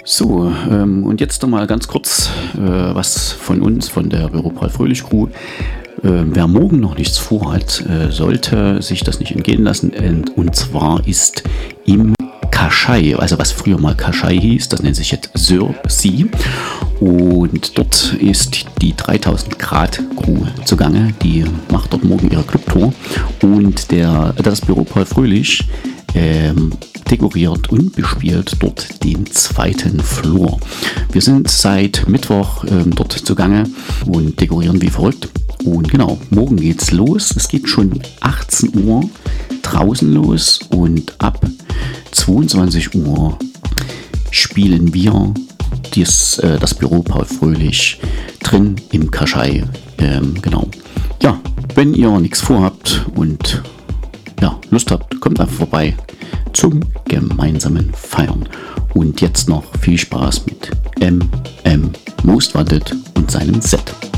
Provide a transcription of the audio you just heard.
So, und jetzt nochmal ganz kurz was von uns, von der Büro Paul Fröhlich Crew. Wer morgen noch nichts vorhat, sollte sich das nicht entgehen lassen. Und zwar ist im Kaschai, also was früher mal Kaschai hieß, das nennt sich jetzt Sir-Si. Und dort ist die 3000 Grad Crew zugange. Die macht dort morgen ihre Clubtour. Und das Büro Paul Fröhlich dekoriert und bespielt dort den zweiten Floor. Wir sind seit Mittwoch dort zugange und dekorieren wie verrückt. Und genau, morgen geht's los. Es geht schon 18 Uhr draußen los und ab 22 Uhr spielen wir das Büro Paul Fröhlich drin im Kaschai. Genau. Ja, wenn ihr nichts vorhabt und Lust habt, kommt einfach vorbei zum gemeinsamen Feiern. Und jetzt noch viel Spaß mit MM Most Wanted und seinem Set.